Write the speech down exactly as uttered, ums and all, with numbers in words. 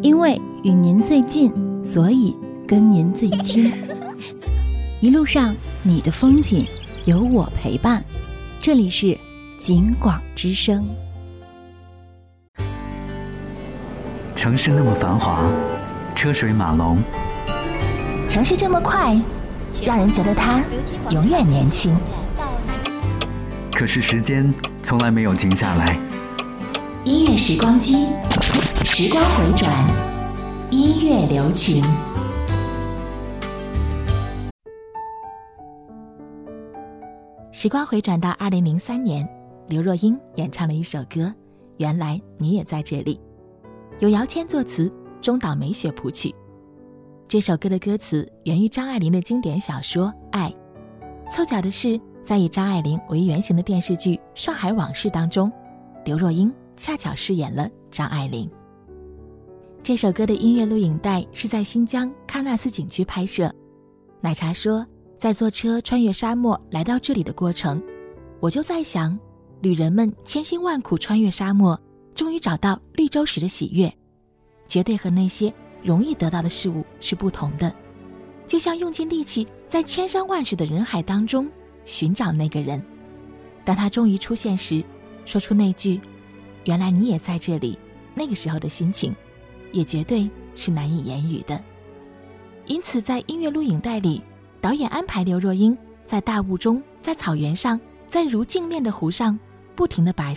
因为与您最近，所以跟您最亲。一路上你的风景有我陪伴，这里是景广之声。 城市那么繁华，车水马龙， 城市这么快，让人觉得它永远年轻。 可是时间从来没有停下来。 音乐时光机，时光回转，音乐留情。时光回转到二零零三年，刘若英演唱了一首歌《原来你也在这里》，由姚谦作词，中岛美雪谱曲。这首歌的歌词源于张爱玲的经典小说《爱》。凑巧的是，在以张爱玲为原型的电视剧《上海往事》当中，刘若英恰巧饰演了张爱玲。这首歌的音乐录影带是在新疆喀纳斯景区拍摄。奶茶说，在坐车穿越沙漠来到这里的过程，我就在想，旅人们千辛万苦穿越沙漠，终于找到绿洲时的喜悦，绝对和那些容易得到的事物是不同的。就像用尽力气在千山万水的人海当中寻找那个人，当他终于出现时，说出那句原来你也在这里，那个时候的心情也绝对是难以言语的。因此在音乐录影带里，导演安排刘若英在大雾中，在草原上，在如镜面的湖上，不停地把